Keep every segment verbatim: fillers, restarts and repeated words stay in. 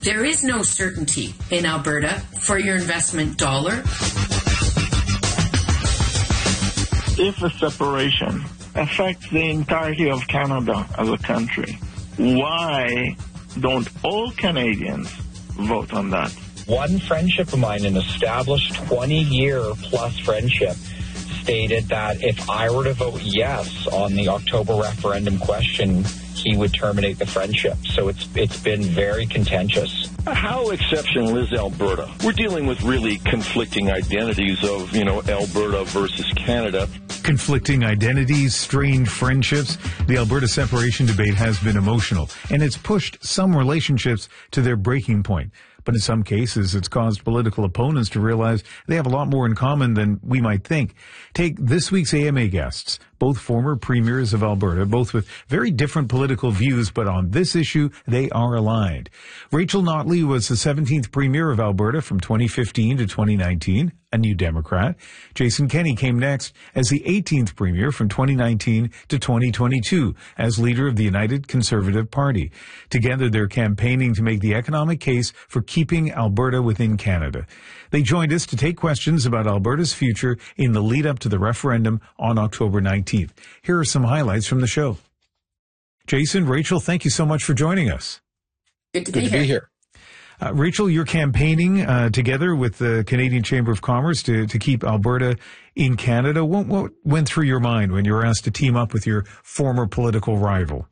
There is no certainty in Alberta for your investment dollar. If a separation affects the entirety of Canada as a country, why don't all Canadians vote on that? One friendship of mine, an established twenty-year-plus friendship, stated that if I were to vote yes on the October referendum question, he would terminate the friendship. So it's it's been very contentious. How exceptional is Alberta? We're dealing with really conflicting identities of, you know, Alberta versus Canada. Conflicting identities, strained friendships. The Alberta separation debate has been emotional, and it's pushed some relationships to their breaking point. But in some cases, it's caused political opponents to realize they have a lot more in common than we might think. Take this week's A M A guests, both former premiers of Alberta, both with very different political views, but on this issue, they are aligned. Rachel Notley was the seventeenth premier of Alberta from twenty fifteen to twenty nineteen, a New Democrat. Jason Kenney came next as the eighteenth premier from twenty nineteen to twenty twenty-two as leader of the United Conservative Party. Together, they're campaigning to make the economic case for keeping Alberta within Canada. They joined us to take questions about Alberta's future in the lead up to the referendum on October nineteenth. Here are some highlights from the show. Jason, Rachel, thank you so much for joining us. Good to, Good be, to here. be here. Uh, Rachel, you're campaigning uh, together with the Canadian Chamber of Commerce to, to keep Alberta in Canada. What, what went through your mind when you were asked to team up with your former political rival?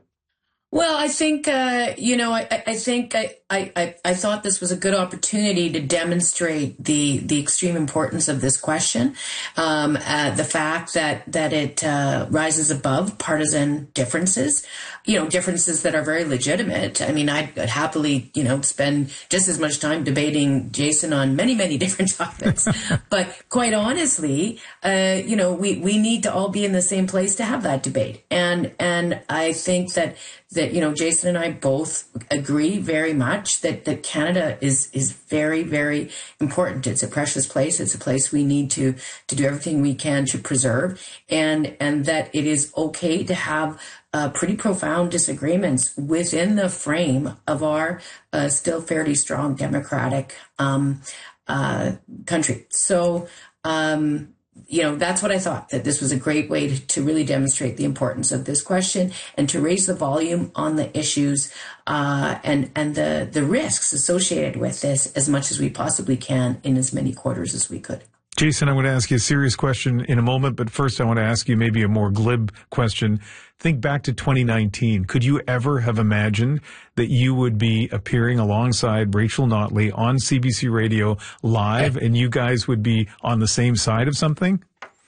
Well, I think, uh, you know, I, I think I, I, I thought this was a good opportunity to demonstrate the, the extreme importance of this question. Um, uh, the fact that, that it, uh, rises above partisan differences, you know, differences that are very legitimate. I mean, I'd, I'd happily, you know, spend just as much time debating Jason on many, many different topics. But quite honestly, uh, you know, we, we need to all be in the same place to have that debate. And, and I think that, that, you know, Jason and I both agree very much that, that Canada is, is very, very important. It's a precious place. It's a place we need to, to do everything we can to preserve, and, and that it is okay to have uh, pretty profound disagreements within the frame of our uh, still fairly strong democratic um, uh, country. So, um, you know, that's what I thought, that this was a great way to, to really demonstrate the importance of this question and to raise the volume on the issues uh, and, and the, the risks associated with this as much as we possibly can in as many quarters as we could. Jason, I'm going to ask you a serious question in a moment, but first I want to ask you maybe a more glib question. Think back to twenty nineteen. Could you ever have imagined that you would be appearing alongside Rachel Notley on C B C Radio live and you guys would be on the same side of something?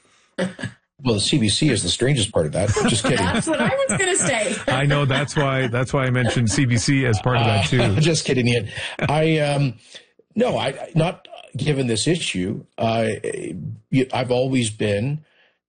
Well, the C B C is the strangest part of that. Just kidding. That's what I was going to say. I know, that's why that's why I mentioned C B C as part of that too. Uh, just kidding, Ian. I um, no, I not given this issue. Uh, I've always been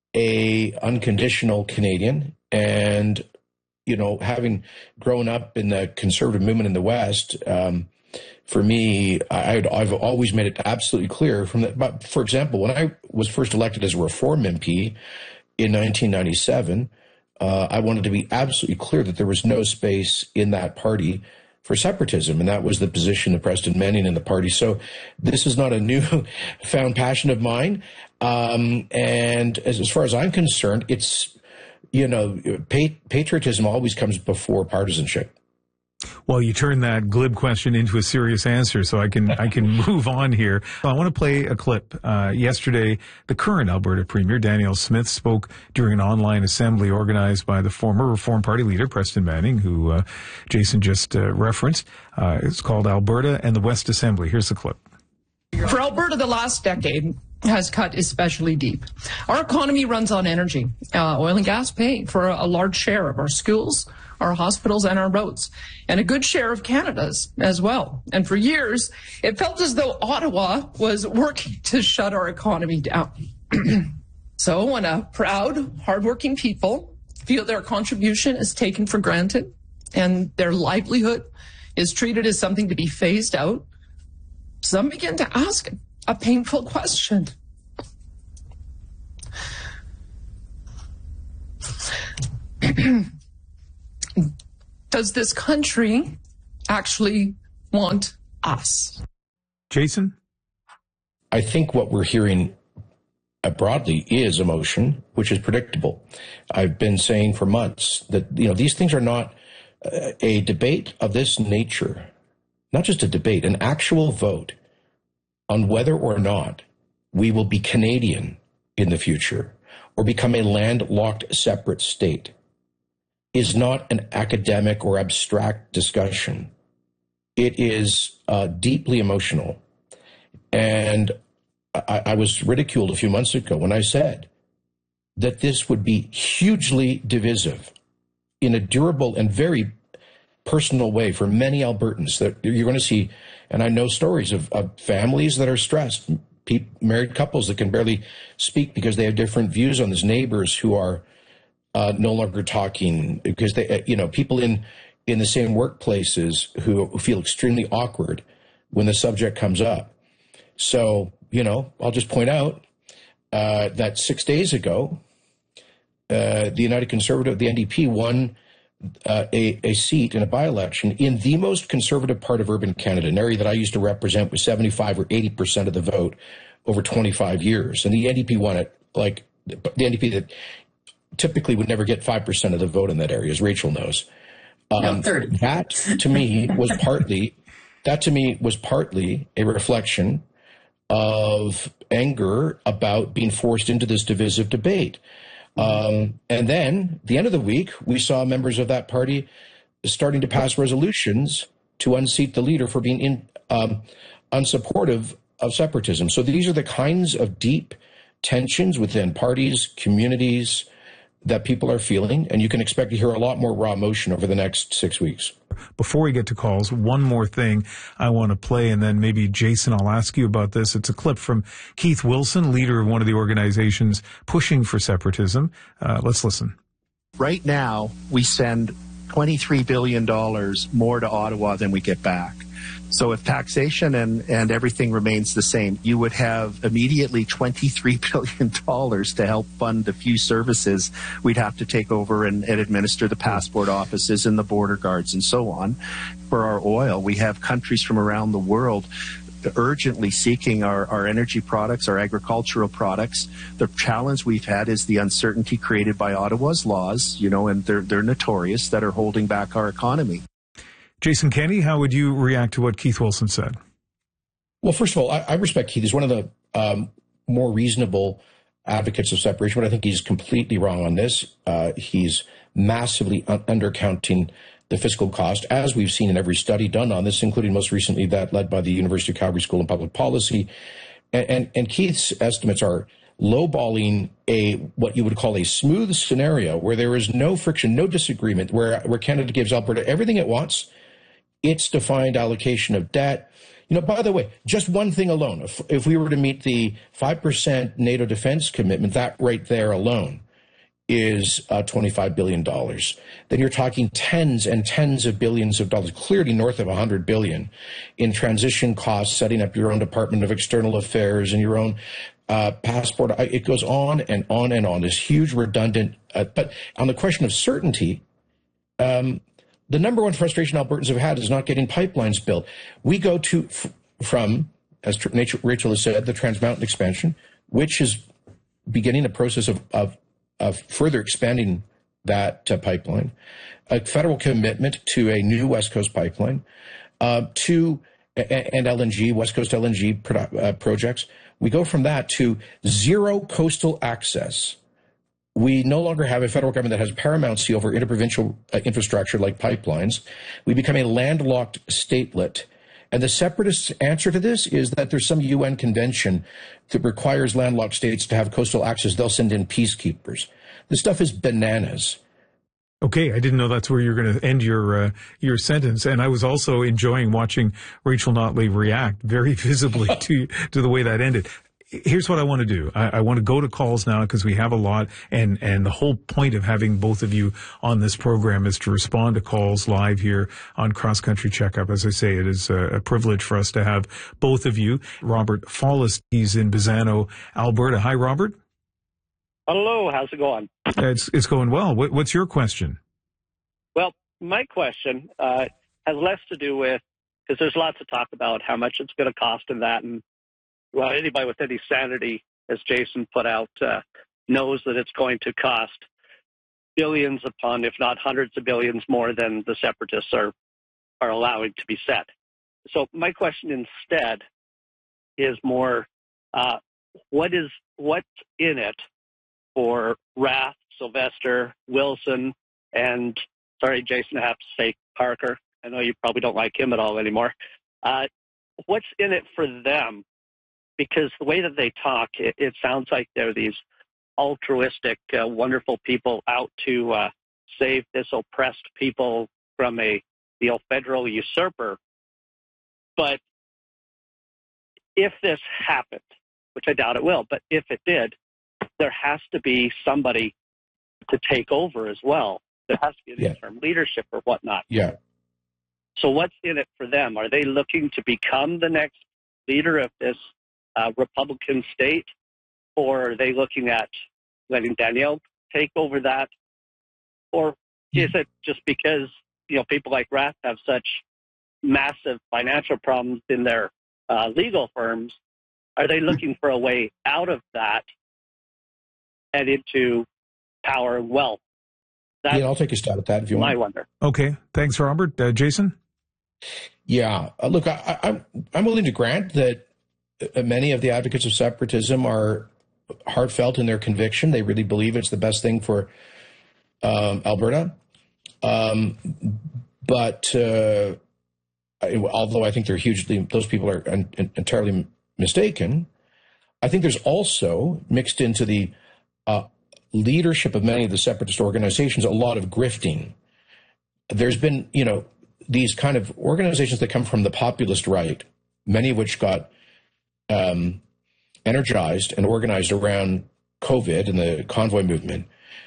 a unconditional Canadian, and you know, having grown up in the conservative movement in the West, um, for me, I, I've always made it absolutely clear from that. But for example, when I was first elected as a Reform M P in nineteen ninety-seven, uh, I wanted to be absolutely clear that there was no space in that party for separatism, and that was the position of Preston Manning in the party. So this is not a new found passion of mine. Um, and as, as far as I'm concerned, it's, you know, pa- patriotism always comes before partisanship. Well, you turned that glib question into a serious answer, so I can I can move on here. I want to play a clip. Uh, yesterday, the current Alberta Premier, Danielle Smith, spoke during an online assembly organized by the former Reform Party leader, Preston Manning, who uh, Jason just uh, referenced. Uh, it's called Alberta and the West Assembly. Here's the clip. For Alberta, the last decade has cut especially deep. Our economy runs on energy. Uh, oil and gas pay for a, a large share of our schools, our hospitals, and our roads, and a good share of Canada's as well. And for years, it felt as though Ottawa was working to shut our economy down. So when a proud, hardworking people feel their contribution is taken for granted and their livelihood is treated as something to be phased out, some begin to ask a painful question. Does this country actually want us. Jason? I think what we're hearing uh, broadly is emotion, which is predictable. I've been saying for months that, you know, these things are not uh, a debate of this nature, not just a debate, an actual vote on whether or not we will be Canadian in the future or become a landlocked separate state is not an academic or abstract discussion. It is uh, deeply emotional. And I, I was ridiculed a few months ago when I said that this would be hugely divisive in a durable and very personal way for many Albertans. That you're going to see, and I know stories of, of families that are stressed, pe- married couples that can barely speak because they have different views on this, neighbors who are uh, no longer talking because they, you know, people in in the same workplaces who feel extremely awkward when the subject comes up. So, you know, I'll just point out uh, that six days ago, uh, the United Conservative, the N D P, won uh, a, a seat in a by-election in the most conservative part of urban Canada, an area that I used to represent with seventy-five or eighty percent of the vote over twenty-five years. And the N D P won it, like the N D P that typically would never get five percent of the vote in that area, as Rachel knows. Um, no, thirty. That, to me, was partly, that to me was partly a reflection of anger about being forced into this divisive debate. Um, and then, at the end of the week, we saw members of that party starting to pass resolutions to unseat the leader for being in, um, unsupportive of separatism. So these are the kinds of deep tensions within parties, communities, that people are feeling, and you can expect to hear a lot more raw emotion over the next six weeks. Before we get to calls, one more thing I want to play, and then maybe, Jason, I'll ask you about this. It's a clip from Keith Wilson, leader of one of the organizations pushing for separatism. Uh, let's listen. Right now, we send twenty-three billion dollars more to Ottawa than we get back. So if taxation and, and everything remains the same, you would have immediately twenty-three billion dollars to help fund a few services we'd have to take over and, and administer the passport offices and the border guards and so on. For our oil, we have countries from around the world urgently seeking our, our energy products, our agricultural products. The challenge we've had is the uncertainty created by Ottawa's laws, you know, and they're, they're notorious, that are holding back our economy. Jason Kenney, how would you react to what Keith Wilson said? Well, first of all, I, I respect Keith. He's one of the um, more reasonable advocates of separation, but I think he's completely wrong on this. Uh, he's massively un- undercounting the fiscal cost, as we've seen in every study done on this, including most recently that led by the University of Calgary School of Public Policy. And, and, and Keith's estimates are lowballing a what you would call a smooth scenario where there is no friction, no disagreement, where, where Canada gives Alberta everything it wants, its defined allocation of debt. You know, by the way, just one thing alone, if, if we were to meet the five percent NATO defense commitment, that right there alone is uh, twenty-five billion dollars. Then you're talking tens and tens of billions of dollars, clearly north of one hundred billion dollars in transition costs, setting up your own Department of External Affairs and your own uh, passport. It goes on and on and on, this huge redundant. Uh, but on the question of certainty, um, the number one frustration Albertans have had is not getting pipelines built. We go to f- from, as Rachel has said, the Trans Mountain expansion, which is beginning a process of, of, of further expanding that uh, pipeline, a federal commitment to a new West Coast pipeline, uh, to and L N G, West Coast L N G produ- uh, projects. We go from that to zero coastal access. We no longer have a federal government that has paramountcy over interprovincial uh, infrastructure like pipelines. We become a landlocked statelet. And the separatists' answer to this is that there's some U N convention that requires landlocked states to have coastal access. They'll send in peacekeepers. This stuff is bananas. Okay, I didn't know that's where you're going to end your uh, your sentence. And I was also enjoying watching Rachel Notley react very visibly to to the way that ended. Here's what I want to do. I, I want to go to calls now because we have a lot, and, and the whole point of having both of you on this program is to respond to calls live here on Cross Country Checkup. As I say, it is a, a privilege for us to have both of you. Robert Follis, he's in Bizano, Alberta. Hi, Robert. Hello, how's it going? It's it's going well. What, what's your question? Well, my question uh, has less to do with because there's lots of talk about how much it's going to cost and that. And well, anybody with any sanity, as Jason put out, uh, knows that it's going to cost billions upon, if not hundreds of billions more than the separatists are, are allowing to be set. So my question instead is more, uh, what is what's in it for Rath, Sylvester, Wilson, and, sorry, Jason, I have to say Parker. I know you probably don't like him at all anymore. Uh, what's in it for them? Because the way that they talk, it, it sounds like they're these altruistic, uh, wonderful people out to uh, save this oppressed people from a you know, federal usurper. But if this happened, which I doubt it will, but if it did, there has to be somebody to take over as well. There has to be an yeah. interim leadership or whatnot. Yeah. So what's in it for them? Are they looking to become the next leader of this uh, Republican state, or are they looking at letting Danielle take over that? Or is it just because, you know, people like Rath have such massive financial problems in their uh, legal firms? Are they looking for a way out of that and into power and wealth? That's yeah, I'll take a stab at that if you want. I wonder. Okay. Thanks, Robert. Uh, Jason? Yeah. Uh, look, I, I, I'm I'm willing to grant that uh, many of the advocates of separatism are heartfelt in their conviction. They really believe it's the best thing for um, Alberta. Um, but uh, I, although I think they're hugely, those people are un, un, entirely mistaken, I think there's also mixed into the uh, leadership of many of the separatist organizations a lot of grifting. There's been, you know, these kind of organizations that come from the populist right, many of which got um, energized and organized around COVID and the convoy movement,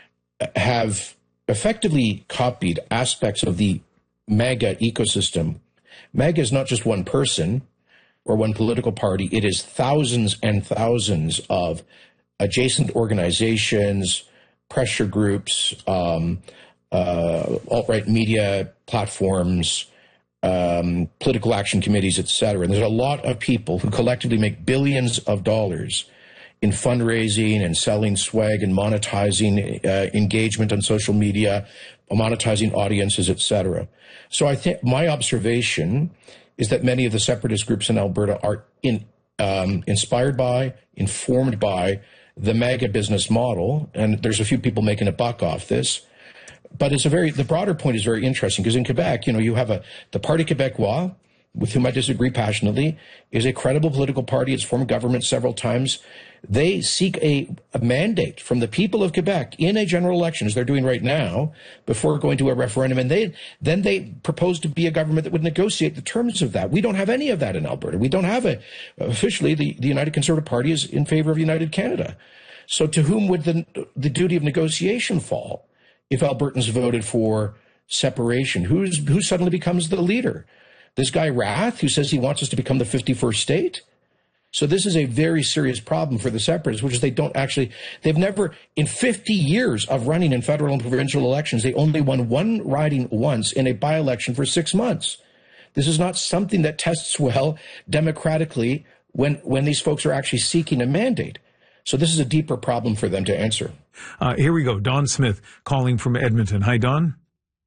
have effectively copied aspects of the MAGA ecosystem. MAGA is not just one person or one political party. It is thousands and thousands of adjacent organizations, pressure groups, um, uh, alt-right media platforms, um, political action committees, et cetera. And there's a lot of people who collectively make billions of dollars in fundraising and selling swag and monetizing uh, engagement on social media, monetizing audiences, et cetera. So I think my observation is that many of the separatist groups in Alberta are in, um, inspired by, informed by the MAGA business model, and there's a few people making a buck off this. But it's a very, the broader point is very interesting, because in Quebec, you know, you have a, the Parti Québécois, with whom I disagree passionately, is a credible political party. It's formed government several times. They seek a, a mandate from the people of Quebec in a general election, as they're doing right now, before going to a referendum. And they then they propose to be a government that would negotiate the terms of that. We don't have any of that in Alberta. We don't have it. Officially, the, the United Conservative Party is in favor of United Canada. So to whom would the, the duty of negotiation fall if Albertans voted for separation? Who's, who suddenly becomes the leader? This guy Rath, who says he wants us to become the fifty-first state? So this is a very serious problem for the separatists, which is they don't actually, they've never, in fifty years of running in federal and provincial elections, they only won one riding once in a by-election for six months. This is not something that tests well democratically when, when these folks are actually seeking a mandate. So this is a deeper problem for them to answer. Uh, here we go. Don Smith calling from Edmonton. Hi, Don.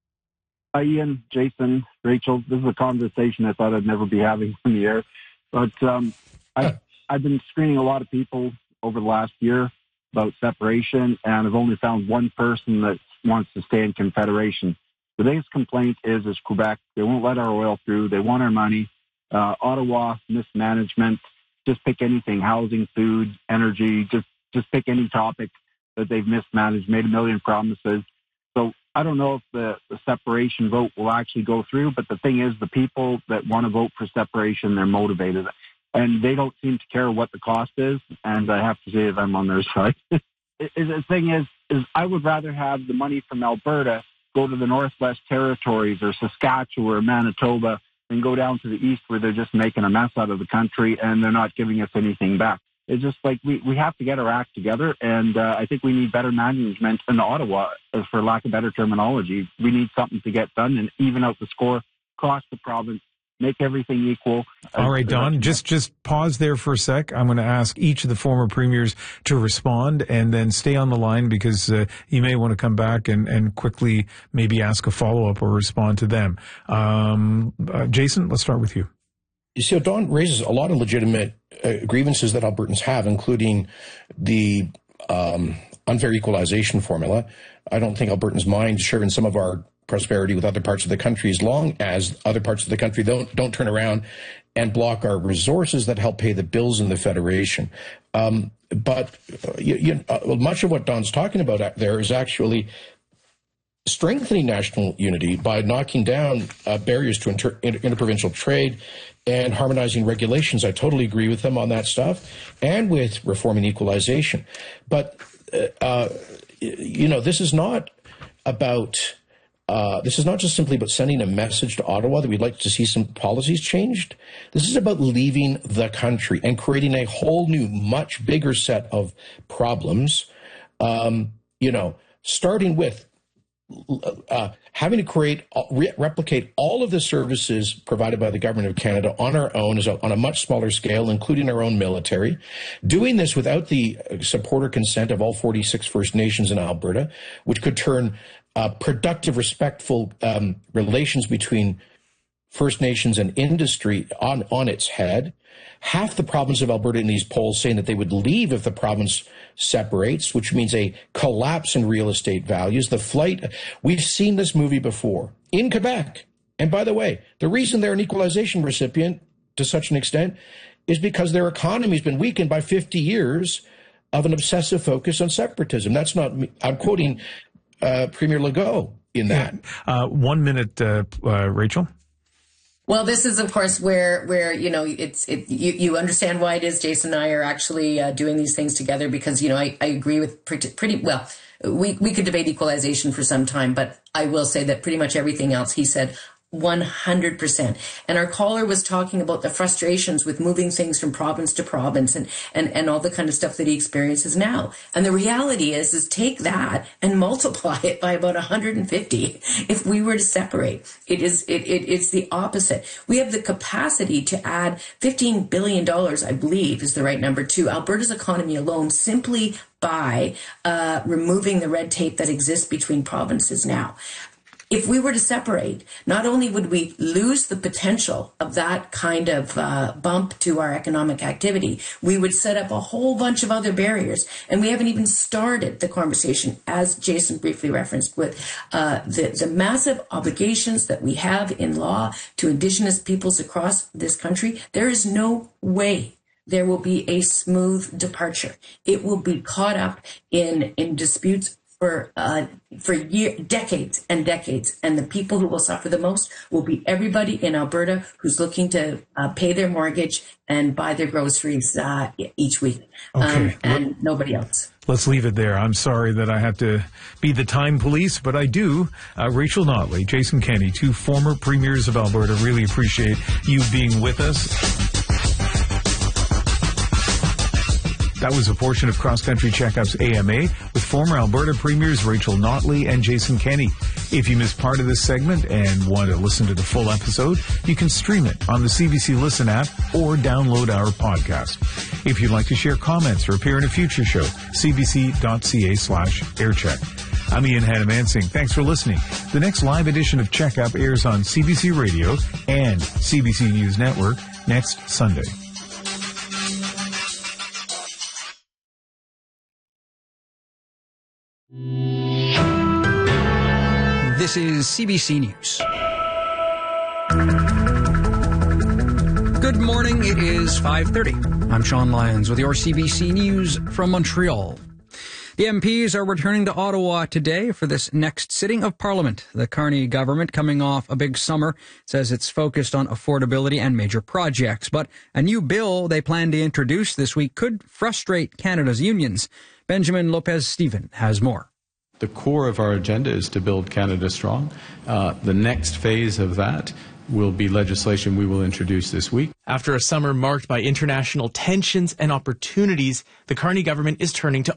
Hi, Ian, Jason, Rachel. This is a conversation I thought I'd never be having on the air. But um, I've, I've been screening a lot of people over the last year about separation, and I've only found one person that wants to stay in Confederation. The biggest complaint is, is Quebec. They won't let our oil through. They want our money. Uh, Ottawa, mismanagement. Just pick anything, housing, food, energy. Just, just pick any topic that they've mismanaged, made a million promises. So I don't know if the, the separation vote will actually go through, but the thing is, the people that want to vote for separation, they're motivated. And they don't seem to care what the cost is, and I have to say that I'm on their side. it, it, the thing is, is I would rather have the money from Alberta go to the Northwest Territories or Saskatchewan or Manitoba than go down to the east where they're just making a mess out of the country and they're not giving us anything back. It's just like we, we have to get our act together, and uh, I think we need better management in Ottawa, for lack of better terminology. We need something to get done and even out the score across the province make everything equal. All right, Don, just just pause there for a sec. I'm going to ask each of the former premiers to respond and then stay on the line because uh, you may want to come back and, and quickly maybe ask a follow-up or respond to them. Um, uh, Jason, let's start with you. You see, Don raises a lot of legitimate uh, grievances that Albertans have, including the um, unfair equalization formula. I don't think Albertans mind sharing some of our prosperity with other parts of the country as long as other parts of the country don't don't turn around and block our resources that help pay the bills in the Federation. Um, but uh, you, you, uh, much of what Don's talking about there is actually strengthening national unity by knocking down uh, barriers to inter- inter- interprovincial trade and harmonizing regulations. I totally agree with them on that stuff, and with reforming equalization. But, uh, uh, you know, this is not about... Uh, this is not just simply about sending a message to Ottawa that we'd like to see some policies changed. This is about leaving the country and creating a whole new, much bigger set of problems. Um, you know, starting with uh, having to create, re- replicate all of the services provided by the Government of Canada on our own, is on a much smaller scale, including our own military. Doing this without the support or consent of all forty-six First Nations in Alberta, which could turn Uh, productive, respectful um, relations between First Nations and industry on, on its head. Half the province of Alberta in these polls saying that they would leave if the province separates, which means a collapse in real estate values. The flight, we've seen this movie before in Quebec. And by the way, the reason they're an equalization recipient to such an extent is because their economy's been weakened by fifty years of an obsessive focus on separatism. That's not me. I'm quoting Uh, Premier Legault in that. Uh, one minute, uh, uh, Rachel. Well, this is, of course, where, where, you know, it's, it, you, you understand why it is Jason and I are actually uh, doing these things together because, you know, I, I agree with pretty, pretty well, we, we could debate equalization for some time, but I will say that pretty much everything else he said, one hundred percent. And our caller was talking about the frustrations with moving things from province to province and, and, and all the kind of stuff that he experiences now. And the reality is, is take that and multiply it by about one hundred fifty if we were to separate. It is, it, it, it's the opposite. We have the capacity to add fifteen billion dollars, I believe is the right number, to Alberta's economy alone simply by uh, removing the red tape that exists between provinces now. If we were to separate, not only would we lose the potential of that kind of uh, bump to our economic activity, we would set up a whole bunch of other barriers. And we haven't even started the conversation, as Jason briefly referenced, with uh, the, the massive obligations that we have in law to Indigenous peoples across this country. There is no way there will be a smooth departure. It will be caught up in, in disputes for uh, for year, decades and decades. And the people who will suffer the most will be everybody in Alberta who's looking to uh, pay their mortgage and buy their groceries uh, each week. Okay. Um, and Let, nobody else. Let's leave it there. I'm sorry that I have to be the time police, but I do. Uh, Rachel Notley, Jason Kenney, two former premiers of Alberta, really appreciate you being with us. That was a portion of Cross Country Checkup's A M A with former Alberta Premiers Rachel Notley and Jason Kenney. If you missed part of this segment and want to listen to the full episode, you can stream it on the C B C Listen app or download our podcast. If you'd like to share comments or appear in a future show, cbc.ca slash aircheck. I'm Ian Hannamansing. Thanks for listening. The next live edition of Checkup airs on C B C Radio and C B C News Network next Sunday. This is C B C News. Good morning. It is five thirty. I'm Sean Lyons with your C B C News from Montreal. The M Ps are returning to Ottawa today for this next sitting of Parliament. The Carney government, coming off a big summer, says it's focused on affordability and major projects. But a new bill they plan to introduce this week could frustrate Canada's unions. Benjamin Lopez-Stephen has more. The core of our agenda is to build Canada strong. Uh, the next phase of that will be legislation we will introduce this week. After a summer marked by international tensions and opportunities, the Carney government is turning to